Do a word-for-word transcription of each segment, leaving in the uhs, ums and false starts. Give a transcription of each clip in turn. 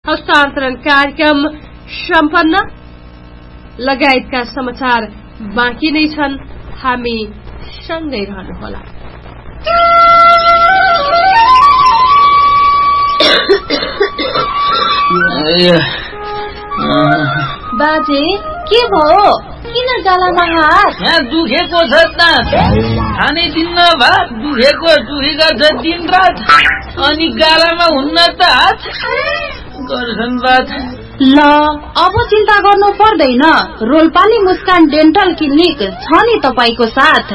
हस्तान्तरण कार्यक्रम सम्पन्न लगायतका समाचार बाँकी नै छन्। हामी सँगै रहनुहोला। बाजे के भयो? किन गालामा हात? यहाँ दुखेको छ त, खाने दिन्न भात दुखेको दुखेको छ दिन रात, अनि गालामा हुन्न त हात गर्छन् बात। ल अब चिन्ता गर्नु पर्दैन, रोल्पाली मुस्कान डेन्टल क्लिनिक छ नि तपाईको साथ।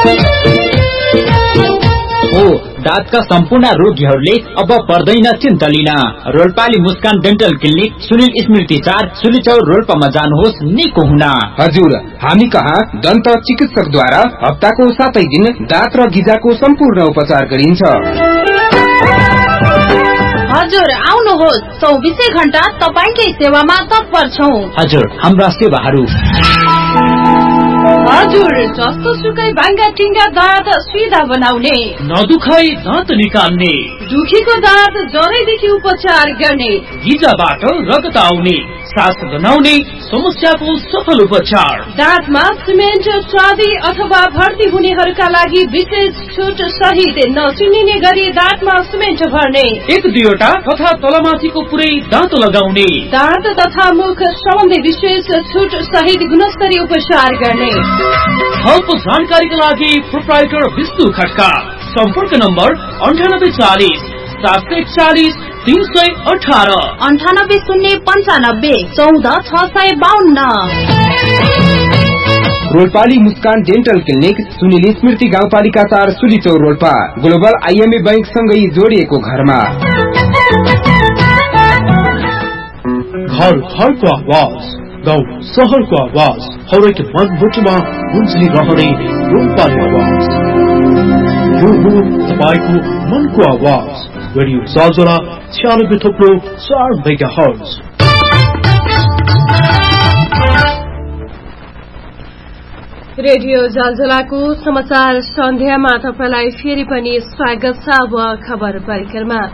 हो, दाँतका सम्पूर्ण रोगीहरूले अब पर्दैन चिन्ता लिन। रोल्पाली मुस्कान डेन्टल क्लिनिक सुनिल स्मृति चार सुलिचौर रोल्पामा जानुहोस् निको हुन। हजुर, हामी कहाँ दन्त चिकित्सकद्वारा हप्ताको सातै दिन दाँत र गिजाको सम्पूर्ण उपचार गरिन्छ। हजुर आउनुहोस्, चौबिसै घण्टा तपाईकै सेवामा तत्पर छौं। हजुर, हाम्रा सेवाहरू हजुर जस्तो सुकै भाङ्गा टिङ्गा दाँत सिधा बनाउने, नदुखाई दाँत निकाल्ने, दुखेको दाँत जरैदेखि उपचार गर्ने, गिजाबाट रगत आउने, सास बनाउने समस्याको सफल उपचार, दाँतमा सिमेन्ट स्वादी अथवा भर्ती हुनेहरूका लागि विशेष छुट सहित नचिनिने गरी दाँतमा सिमेन्ट भर्ने, एक दुईवटा तथा तलमाथिको पुरै दाँत लगाउने, दाँत तथा मुख सम्बन्धी विशेष छुट सहित गुणस्तरीय उपचार गर्ने। थप जानकारीका लागि प्रोप्राइटर विष्णु खड्का, सम्पर्क नम्बर अन्ठानब्बे चालिस सात सय एकचालिस तीन सय अठारह, अन्ठानब्बे शून्य पन्चानब्बे चौध छ सय बाहन्न। रोल्पाली मुस्कान डेन्टल क्लिनिक सुनिल स्मृति गाउँपालिका चार सुलिचौर रोल्पा, ग्लोबल आइएमए बैंक सँगै जोडिएको घरमा। घर घरको आवाज, गाउँ सहरको आवाज, हरेक मनमुटुमा गुन्जिरहने रोल्पाली आवाज। यो हो तपाईको मनको आवाज। रेडियो जालजोला छ्यानब्बे थोप्लो चार मेगा हर्ज। रेडियो जालजोलाको समाचार सन्ध्यामा तपाईलाई फेरि पनि स्वागत छ। अब खबर परिक्रमा।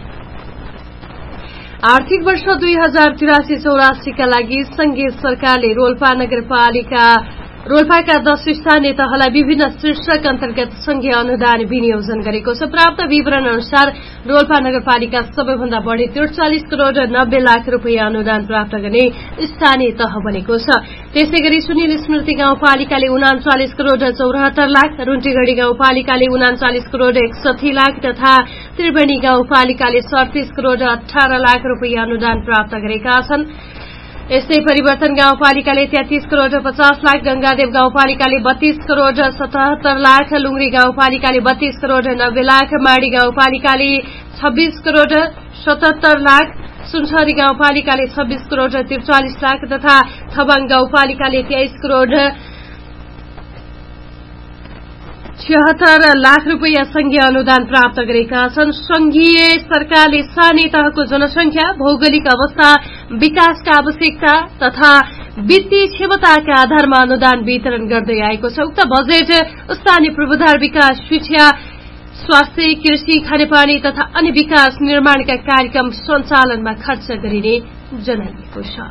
आर्थिक वर्ष दुई हजार तिरासी चौरासीका लागि संघीय सरकारले रोल्पा नगरपालिका रोल्पाका दश स्थानीय तहलाई विभिन्न शीर्षक अन्तर्गत संघीय अनुदान विनियोजन गरेको छ। प्राप्त विवरण अनुसार रोल्पा नगरपालिका सबैभन्दा बढ़ी त्रिचालिस करोड़ नब्बे लाख रूपियाँ अनुदान प्राप्त गर्ने स्थानीय तह बनेको छ। त्यसै गरी सुनिल स्मृति गाउँपालिकाले उनाचालिस करोड़ चौरात्तर लाख, रुन्टीगढ़ी गाउँपालिकाले उनाचालिस करोड़ एकसठी लाख तथा त्रिवेणी गाउँपालिकाले सड़तीस करोड़ अठारह लाख रूपियाँ अनुदान प्राप्त गरेका छन्। यस्तै परिवर्तन गाउँपालिकाले तेत्तीस करोड़ पचास लाख, गंगादेव गाउँपालिकाले बत्तीस करोड़ सतहत्तर लाख, लुंगरी गाउँपालिकाले बत्तीस करोड़ नब्बे लाख, माडी गाउँपालिकाले छब्बीस करोड़ सतहत्तर लाख, सुनसरी गाउँपालिकाले छब्बीस करोड़ त्रिचालिस लाख तथा थबाङ गाउँपालिकाले तेइस करोड़ छिहत्तर लाख रूपियाँ संघीय अनुदान प्राप्त गरेका छन्। संघीय सरकारले स्थानीय तहको जनसंख्या, भौगोलिक अवस्था, विकासका आवश्यकता तथा वित्तीय क्षमताका आधारमा अनुदान वितरण गर्दै आएको छ। उक्त बजेट स्थानीय पूर्वाधार विकास, शिक्षा, स्वास्थ्य, कृषि, खानेपानी तथा अन्य विकास निर्माणका कार्यक्रम सञ्चालनमा खर्च गरिने जनाइएको छ।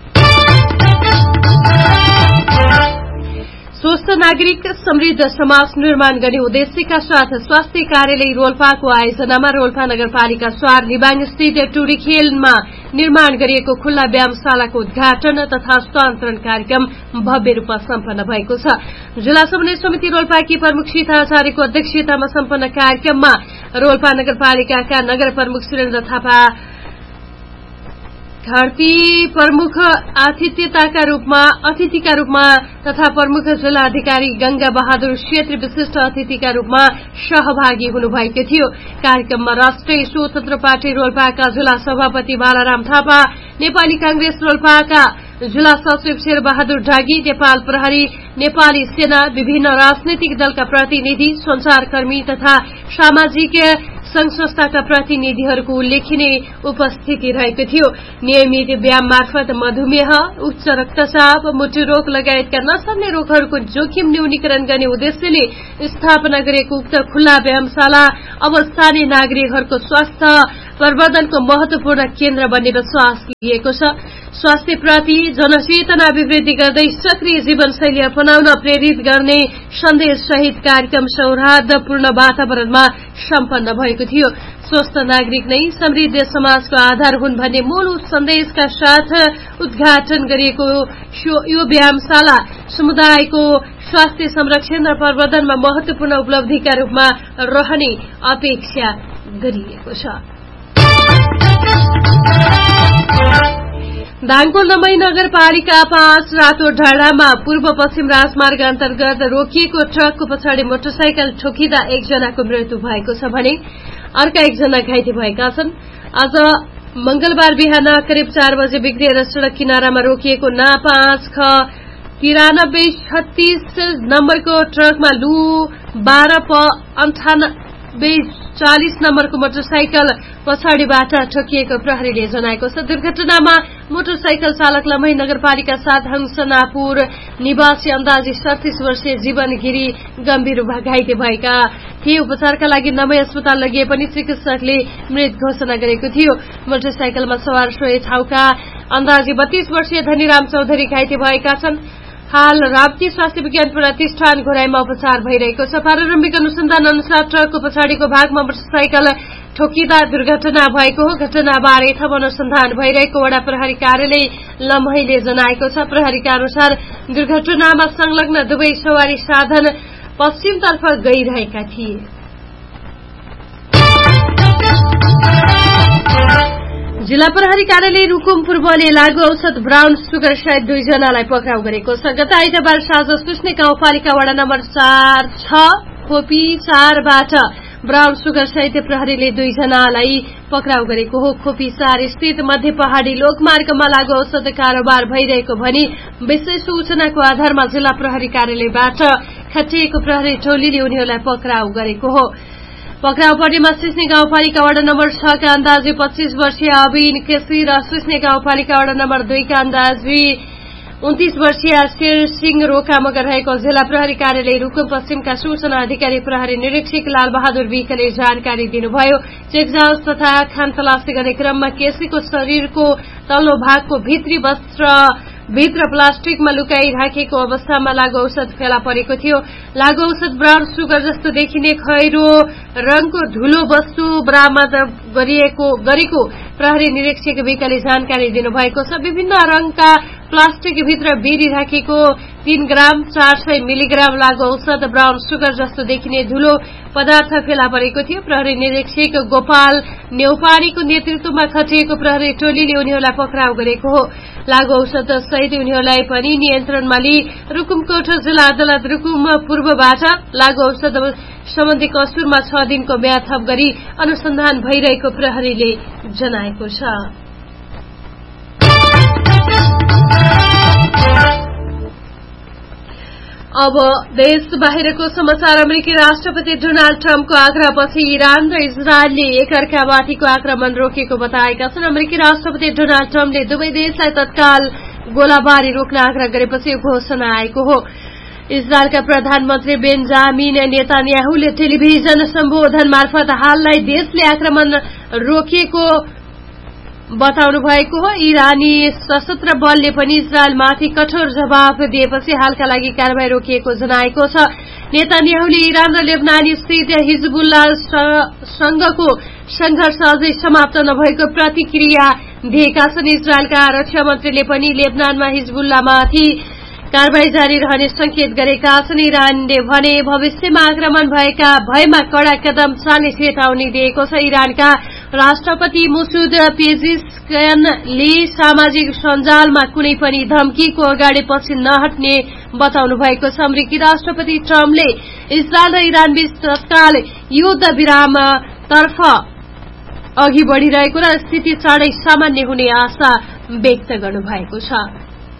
स्वस्थ नागरिक समृद्ध समाज निर्माण गर्ने उद्देश्यका साथ स्वास्थ्य कार्यालय रोल्पाको आयोजनामा रोल्पा नगरपालिका चार लिबाङ स्थित टुरी खेलमा निर्माण गरिएको खुल्ला व्यायामशालाको उद्घाटन तथा हस्तान्तरण कार्यक्रम भव्य रूपमा सम्पन्न भएको छ। जिल्ला समन्वय समिति रोल्पाकी प्रमुख सीता आचार्यको अध्यक्षतामा सम्पन्न कार्यक्रममा रोल्पा नगरपालिकाका नगर प्रमुख सुरेन्द्र थापा घरती प्रमुख आतिथ्यताका रूपमा अतिथिका रूपमा तथा प्रमुख जिल्ला अधिकारी गंगा बहादुर क्षेत्री विशिष्ट अतिथिका रूपमा सहभागी हुनुभएको थियो। कार्यक्रममा राष्ट्रिय स्वतन्त्र पार्टी रोल्पाका जिल्ला सभापति बालाराम थापा, नेपाली कांग्रेस रोल्पाका जिल्ला सचिव शेरबहादुर ढागी, नेपाल प्रहरी, नेपाली सेना, विभिन्न राजनैतिक दलका प्रतिनिधि, संचारकर्मी तथा सामाजिक संघ संस्थाका प्रतिनिधिहरूको उल्लेखनीय उपस्थिति रहेको थियो। नियमित व्यायाम मार्फत मधुमेह, उच्च रक्तचाप, मुटु रोग लगायतका नसर्ने रोगहरूको जोखिम न्यूनीकरण गर्ने उद्देश्यले स्थापना गरिएको उक्त खुल्ला व्यायामशाला अब स्थानीय नागरिकहरूको स्वास्थ्य प्रवर्धनको महत्वपूर्ण केन्द्र बन्ने विश्वास लिएको छ। स्वास्थ्यप्रति जनचेतना अभिवृद्धि गर्दै सक्रिय जीवनशैली अपनाउन प्रेरित गर्ने सन्देश सहित कार्यक्रम सौहार्दपूर्ण वातावरणमा सम्पन्न भएको थियो। स्वस्थ नागरिक नै समृद्ध समाजको आधार हुन् भन्ने मूल सन्देशका साथ उद्घाटन गरिएको यो व्यायामशाला समुदायको स्वास्थ्य संरक्षण र प्रवर्धनमा महत्वपूर्ण उपलब्धिका रूपमा रहने अपेक्षा गरिएको छ। दाङको नमई नगरपालिका पाँच रातो डाँडामा पूर्व पश्चिम राजमार्ग अन्तर्गत रोकिएको ट्रकको पछाडि मोटरसाइकल ठोकिँदा एकजनाको मृत्यु भएको छ भने अर्का एकजना घाइते भएका छन्। आज मंगलबार बिहान करिब चार बजे बिग्रिएर सड़क किनारामा रोकिएको ना पाँच ख तिरानब्बे छत्तीस नम्बरको ट्रकमा लु बाह्र प अन्ठानब्बे चालिस नम्बरको मोटरसाइकल पछाडिबाट ठोकिएको प्रहरीले जनाएको छ। दुर्घटनामा मोटरसाइकल चालक लम्है नगरपालिका सात हंसनापुर निवासी अन्दाजी सडतिस वर्षीय जीवन गिरी गम्भीर घाइते भएका थिए। उपचारका लागि नमई अस्पताल लगिए पनि चिकित्सकले मृत घोषणा गरेको थियो। मोटरसाइकलमा सवार सोही ठाउँका अन्दाजी बत्तीस वर्षीय धनीराम चौधरी घाइते भएका छन्। हाल राप्ती स्वास्थ्य विज्ञान प्रतिष्ठान घोराईमा उपचार भइरहेको छ। प्रारम्भिक अनुसन्धान अनुसार ट्रकको पछाडिको भागमा मोटरसाइकल ठोकिँदा दुर्घटना भएको हो। घटनाबारे थप अनुसन्धान भइरहेको वडा प्रहरी कार्यालय लम्हैले जनाएको छ। प्रहरीका अनुसार दुर्घटनामा संलग्न दुवै सवारी साधन पश्चिमतर्फ गइरहेका थिए। जिल्ला प्रहरी कार्यालय रुकुम पूर्वले लागू औषध ब्राउन सुगर सहित दुईजनालाई पक्राउ गरेको छ। गत आइतबार साँझ सुस्ने गाउँपालिका वडा नम्बर चार छ खोपी चारबाट ब्राउन सुगर सहित प्रहरीले दुईजनालाई पक्राउ गरेको हो। खोपी चार स्थित मध्य पहाड़ी लोकमार्गमा लागू औषध कारोबार भइरहेको भनी विशेष सूचनाको आधारमा जिल्ला प्रहरी कार्यालयबाट खटिएको प्रहरी टोलीले उनीहरूलाई पक्राउ गरेको हो। पक्राउ पर्नेमा सिस्ने गाउँपालिका वडा नम्बर छ का अन्दाजी पच्चीस वर्षीय अबिन केसी र सिस्ने गाउँपालिका वडा नम्बर दुई का अन्दाजी उन्तीस वर्षीय शेर सिंह रोका मगर रहेको जिल्ला प्रहरी कार्यालय रुकुम पश्चिमका सूचना अधिकारी प्रहरी निरीक्षक लालबहादुर विकले जानकारी दिनुभयो। चेकजाँच तथा खानतलासी गर्ने क्रममा केसीको शरीरको तल्लो भागको भित्री वस्त्र भित्र प्लास्टिकमा लुकाई राखेको अवस्थामा लागू औषध फेला परेको थियो। लागू औषध ब्राउन सुगर जस्तो देखिने खैरो रंगको धुलो वस्तु बरामद गरिएको गरेको प्रहरी निरीक्षक विकले जानकारी दिनुभएको छ। विभिन्न रंगका प्लास्टिक भित्र बेरी राखेको तीन ग्राम चार सय मिलिग्राम लागू औषध ब्राउन सुगर जस्तो देखिने धुलो पदार्थ फेला परेको थियो। प्रहरी निरीक्षक गोपाल नेउपारीको नेतृत्वमा खटिएको प्रहरी टोलीले उनीहरूलाई पक्राउ गरेको हो। लागू औषध सहित उनीहरूलाई पनि नियन्त्रणमा लिई रुकुमकोट जिल्ला अदालत रुकुम पूर्वबाट लागू औषध सम्बन्धी कसुरमा छ दिनको म्याद थप गरी अनुसन्धान भइरहेको प्रहरीले जनाएको छ। अब देश बाहिरको समाचार। अमेरिकी राष्ट्रपति डोनाल्ड ट्रम्पको आग्रहपछि इरान र इजरायलले एकअर्कामाथिको आक्रमण रोकेको बताएका छन्। अमेरिकी राष्ट्रपति डोनाल्ड ट्रम्पले दुवै देशलाई तत्काल गोलाबारी रोक्न आग्रह गरेपछि घोषणा आएको हो। इजरायलका प्रधानमन्त्री बेन्जामिन नेतान्याहुले टेलिभिजन सम्बोधन मार्फत हाललाई देशले आक्रमण रोकिएको बताउनु भएको हो। इरानी सशस्त्र बलले पनि इजरायलमाथि कठोर जवाफ दिएपछि हालका लागि कारवाही रोकिएको जनाएको छ। नेतान्याहुले इरान र लेबनान स्थित हिजबुल्लाहसँगको संघर्ष अझै समाप्त नभएको प्रतिक्रिया दिएका छन्। इजरायलका रक्षा मन्त्रीले पनि लेबनानमा हिजबुल्लामाथि कारवाही जारी रहने संकेत गरेका छन्। इरानले भने भविष्यमा आक्रमण भएका भएमा कड़ा कदम चाल्ने चेतावनी दिएको छ। इरानका राष्ट्रपति मसुद पेजिस्कियनले सामाजिक सञ्जालमा कुनै पनि धम्कीको अगाडि पछि नहट्ने बताउनु भएको छ। अमेरिकी राष्ट्रपति ट्रम्पले इजरायल र इरान बीच तत्काल युद्ध विराम तर्फ अघि बढ़िरहेको र स्थिति चाँडै सामान्य हुने आशा व्यक्त गर्नुभएको छ।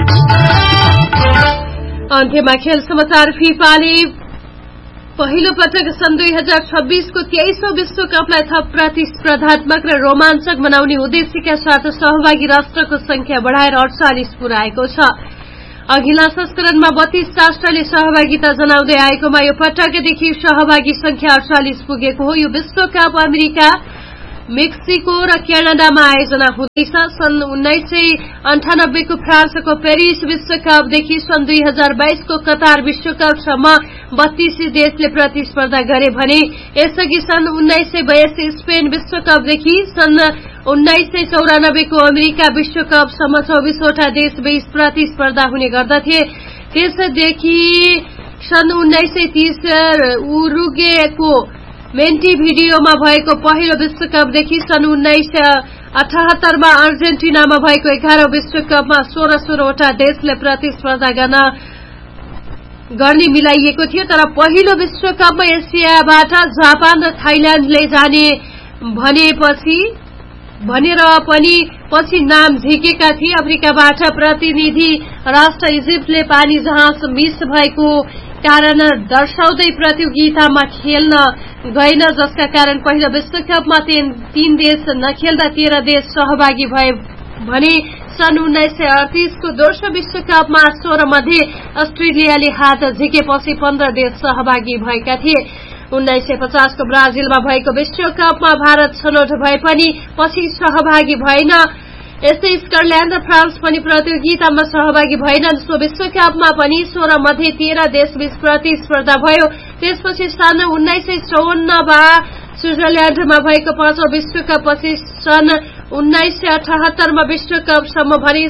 अन्त्यमा खेल समाचार। फिफाले पहिलो पटक सन् दुई हजार छब्बीसको तेइसौं विश्वकपलाई थप प्रतिस्पर्धात्मक र रोमाञ्चक बनाउने उद्देश्यका साथ सहभागी राष्ट्रको संख्या बढ़ाएर अडचालिस पुर्याएको छ। अघिल्ला संस्करणमा बत्तीस राष्ट्रले सहभागिता जनाउँदै आएकोमा यो पटकदेखि सहभागी संख्या अडचालिस पुगेको हो। यो विश्वकप अमेरिका, मेक्सिको र क्यानाडामा आयोजना हुँदैछ। सन् उन्नाइस सय अन्ठानब्बेको फ्रान्सको पेरिस विश्वकपदेखि सन् दुई हजार बाइसको कतार विश्वकपसम्म बत्तीस देशले प्रतिस्पर्धा गरे भने यसअघि सन् उन्नाइस सय बयासी स्पेन विश्वकपदेखि सन् उन्नाइस सय चौरानब्बेको अमेरिका विश्वकपसम्म चौबिसवटा देशबीच प्रतिस्पर्धा हुने गर्दथे। त्यसदेखि सन् उन्नाइस सय तीस उरुग्वेको मेन्टिभिडियोमा भएको पहिलो विश्वकपदेखि सन् उन्नाइस सय अठहत्तरमा अर्जेन्टिनामा भएको एघारौं विश्वकपमा सोह्र सोह्रवटा देशले प्रतिस्पर्धा गर्न गर्ने मिलाइएको थियो। तर पहिलो विश्वकपमा एसियाबाट जापान र थाइल्याण्डले जाने भनेपछि भनेर पनि पछि नाम झिकेका थिए। अफ्रिकाबाट प्रतिनिधि राष्ट्र इजिप्टले पानी जहाज मिस भएको कारण दर्शाउँदै प्रतियोगितामा खेल्न गएन, जसका कारण पहिलो विश्वकपमा तीन देश नखेल्दा तेह्र देश सहभागी भए भने सन् उन्नाइस सय अडतीसको दोस्रो विश्वकपमा सोह्र मध्ये अस्ट्रेलियाले हात झिकेपछि पन्ध्र देश सहभागी भएका थिए। उन्नाइस सय पचासको ब्राजिलमा भएको विश्वकपमा भारत छनौट भए पनि पछि सहभागी भएन। यस्तै स्कटल्याण्ड र फ्रान्स पनि प्रतियोगितामा सहभागी भएनन्। सो विश्वकपमा पनि सोह्र मध्ये तेह्र देशबीच प्रतिस्पर्धा भयो। त्यसपछि सन् उन्नाइस सय चौवन्नमा स्विजरल्याण्डमा भएको पाँचौं विश्वकपपछि सन् उन्नाइस सय अठहत्तरमा विश्वकपसम्म भने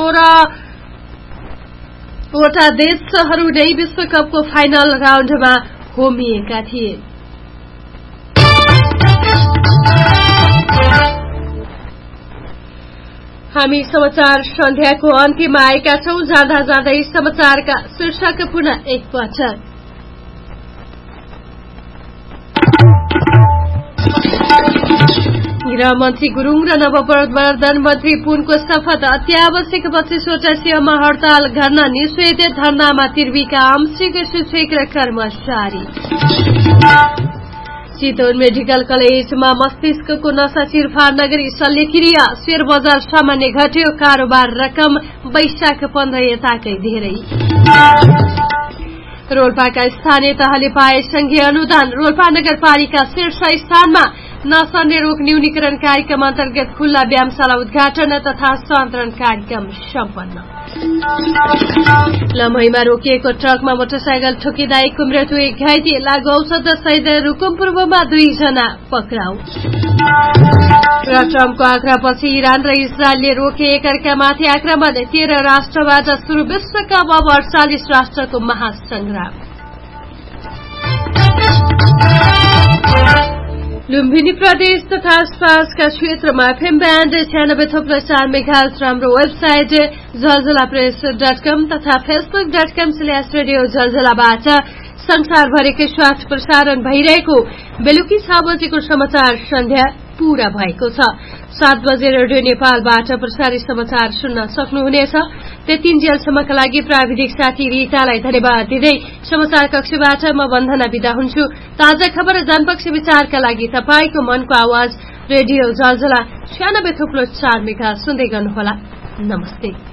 सोह्रवटा देशहरू नै विश्वकपको फाइनल राउण्डमा होमिएका थिए। हामी समाचार सन्ध्याको अन्त्यमा आएका छौं। जाँदा जाँदै समाचारका शीर्षक पुनः एकपटक। गृहमन्त्री गुरूङ र नवप्रवर्धन मन्त्री पुनको शपथ। अत्यावश्यक पच्चीसवटा सेवामा हड़ताल गर्न निषेध। धरनामा तिर्वीका आंशिक शिक्षक र कर्मचारी। चितवन मेडिकल कलेजमा मस्तिष्कको नशा चिरफार नगरी शल्यक्रिया। शेयर बजार सामान्य घट्यो। कारोबार रकम वैशाख पन्ध्र यताकै धेरै। रोल्पाका स्थानीय तहले पाए संघीय अनुदान। रोल्पा नगरपालिका शीर्ष स्थानमा। नसर्ने रोग न्यूनीकरण कार्यक्रम अन्तर्गत खुल्ला व्यायामशाला उद्घाटन तथा हस्तान्तरण कार्यक्रम सम्पन्न। लम्हैमा रोकिएको ट्रकमा मोटरसाइकल ठोकिँदा एकको मृत्यु, एक घाइते। लागु औषध सहित रुकुम पूर्वमा दुईजना पक्राउ। र ट्रम्पको आग्रहपछि इरान र इजरायलले रोके एकअर्कामाथि आक्रमण। तेह्र राष्ट्रबाट शुरू विश्वकप, अब अडचालिस राष्ट्रको महासंग्राम। लुम्बिनी प्रदेश तथा आसपासका क्षेत्रमा एफएम ब्यान्ड छ्यानब्बे थोप्लो चार मेगाहर्ज। हाम्रो वेबसाइट जलजला प्रेस डट कम तथा Facebook dot com slash radio जलजलाबाट संसारभरिकै साथ प्रसारण भइरहेको बेलुकी छ बजेको समाचार सन्ध्या पूरा भएको छ। सात बजे रेडियो नेपालबाट प्रसारित समाचार सुन्न सक्नुहुनेछ। त्यतिन्जेलसम्मका लागि प्राविधिक साथी रीतालाई धन्यवाद दिँदै समाचार कक्षबाट म वन्दना बिदा हुन्छु। ताजा खबर र जनपक्षी विचारका लागि तपाईको मनको आवाज रेडियो जलजला छ्यानब्बे थोप्लो चार मेगा सुन्दै गर्नुहोला। नमस्ते।